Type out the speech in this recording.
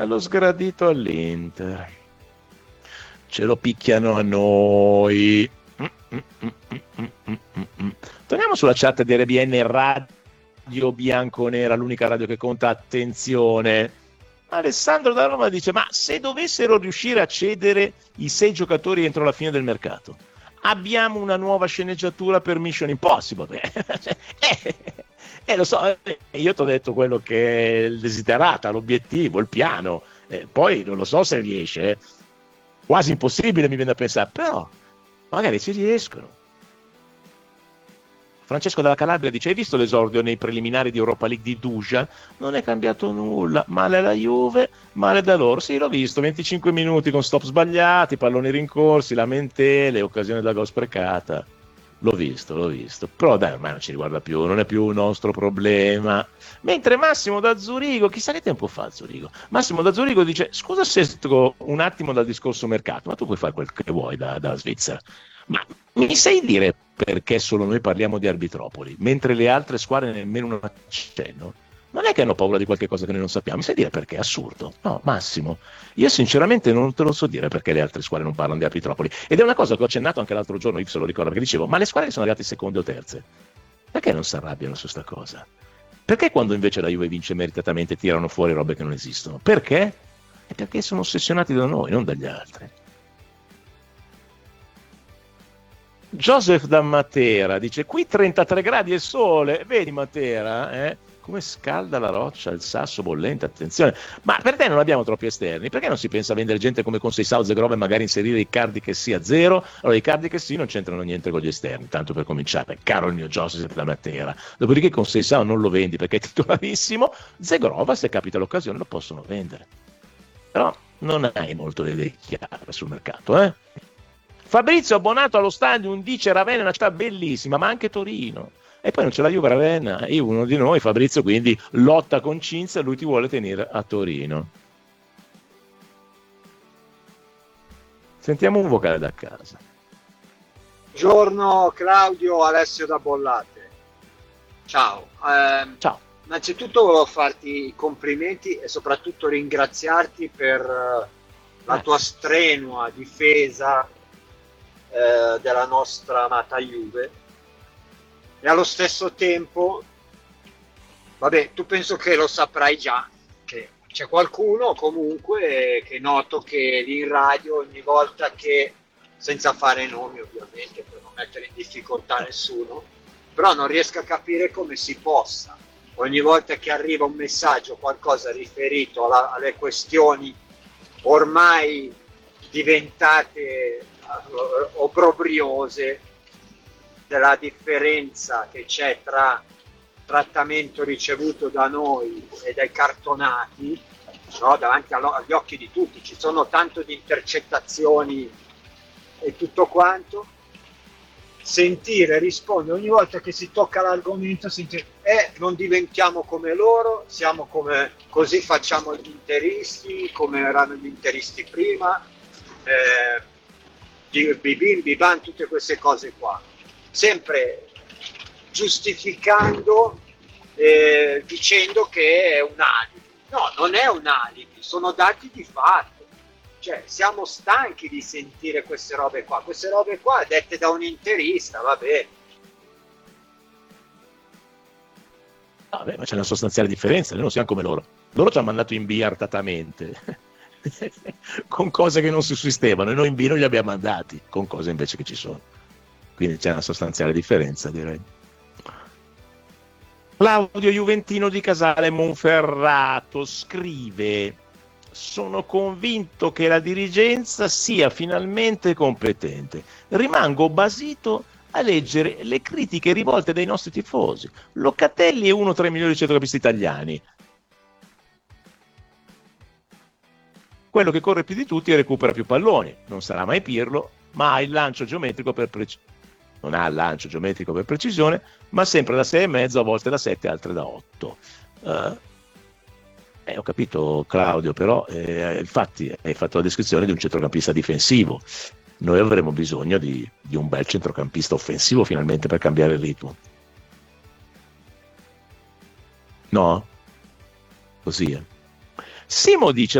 Lo sgradito all'Inter. Ce lo picchiano a noi. Torniamo sulla chat di RBN Radio Bianconera, l'unica radio che conta. Attenzione. Alessandro da Roma dice: ma se dovessero riuscire a cedere i 6 giocatori entro la fine del mercato, abbiamo una nuova sceneggiatura per Mission Impossible. Lo so, io ti ho detto quello che è il desiderata, l'obiettivo, il piano, poi non lo so se riesce, quasi impossibile mi viene a pensare, però magari ci riescono. Francesco dalla Calabria dice: hai visto l'esordio nei preliminari di Europa League di Dusan? Non è cambiato nulla, male la Juve, male da loro. Sì, l'ho visto, 25 minuti con stop sbagliati, palloni rincorsi, lamentele, occasione da gol sprecata. L'ho visto, però dai, ormai non ci riguarda più, non è più un nostro problema. Mentre Massimo da Zurigo, chissà che tempo fa Zurigo, Massimo da Zurigo dice: scusa se esco un attimo dal discorso mercato, ma tu puoi fare quel che vuoi da Svizzera, ma mi sai dire perché solo noi parliamo di Arbitropoli, mentre le altre squadre nemmeno un accenno? Non è che hanno paura di qualche cosa che noi non sappiamo, mi sai dire perché? È assurdo. No, Massimo, io sinceramente non te lo so dire perché le altre squadre non parlano di Arbitropoli. Ed è una cosa che ho accennato anche l'altro giorno, io se lo ricordo, perché dicevo: ma le squadre che sono arrivate seconde o terze, perché non si arrabbiano su sta cosa? Perché quando invece la Juve vince meritatamente tirano fuori robe che non esistono? Perché? È perché sono ossessionati da noi, non dagli altri. Joseph da Matera dice: qui 33 gradi e sole, vedi Matera, come scalda la roccia, il sasso bollente, attenzione. Ma per te non abbiamo troppi esterni? Perché non si pensa a vendere gente come con Seisao, Zegrova e magari inserire i Icardi che sia zero? Allora i Icardi che sì non c'entrano niente con gli esterni, tanto per cominciare, caro il mio Joseph da Matera. Dopodiché con Seisao non lo vendi perché è titolarissimo, Zegrova se capita l'occasione lo possono vendere. Però non hai molto le idee chiare sul mercato, eh? Fabrizio abbonato allo Stadium dice: Ravenna è una città bellissima, ma anche Torino. E poi non ce la Juve a Ravenna, io uno di noi, Fabrizio, quindi lotta con Cinzia, lui ti vuole tenere a Torino. Sentiamo un vocale da casa. Buongiorno Claudio, Alessio da Bollate. Ciao. Ciao. Innanzitutto volevo farti i complimenti e soprattutto ringraziarti per la tua strenua difesa della nostra amata Juve, e allo stesso tempo, vabbè, tu penso che lo saprai già, che c'è qualcuno comunque che noto che lì in radio ogni volta che, senza fare nomi ovviamente per non mettere in difficoltà nessuno, però non riesco a capire come si possa, ogni volta che arriva un messaggio, qualcosa riferito alle questioni ormai diventate obbrobriose, della differenza che c'è tra trattamento ricevuto da noi e dai cartonati, no? Davanti agli occhi di tutti ci sono tanto di intercettazioni e tutto quanto. Sentire rispondere ogni volta che si tocca l'argomento, sentire non diventiamo come loro, siamo come, così facciamo gli interisti come erano gli interisti prima, Biban, tutte queste cose qua, sempre giustificando, dicendo che è un alibi. No, non è un alibi, sono dati di fatto. Cioè, siamo stanchi di sentire queste robe qua dette da un interista, va bene. Vabbè, ma c'è una sostanziale differenza, noi non siamo come loro. Loro ci hanno mandato in B artatamente con cose che non sussistevano, e noi in B non li abbiamo mandati con cose invece che ci sono. Quindi c'è una sostanziale differenza, direi. Claudio Juventino di Casale Monferrato scrive: sono convinto che la dirigenza sia finalmente competente. Rimango basito a leggere le critiche rivolte dai nostri tifosi. Locatelli è uno tra i migliori centrocampisti italiani. Quello che corre più di tutti e recupera più palloni. Non sarà mai Pirlo, ma ha il lancio geometrico non ha il lancio geometrico per precisione, ma sempre da 6,5, a volte da 7, altre da 8. Ho capito Claudio, però infatti hai fatto la descrizione di un centrocampista difensivo. Noi avremo bisogno di un bel centrocampista offensivo finalmente per cambiare il ritmo. No? Così, Simo dice: